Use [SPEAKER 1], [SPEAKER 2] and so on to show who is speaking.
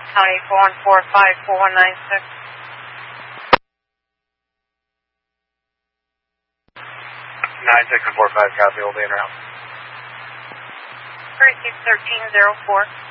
[SPEAKER 1] County 41454196.
[SPEAKER 2] 9645, copy, will be in route.
[SPEAKER 1] Receive 1304.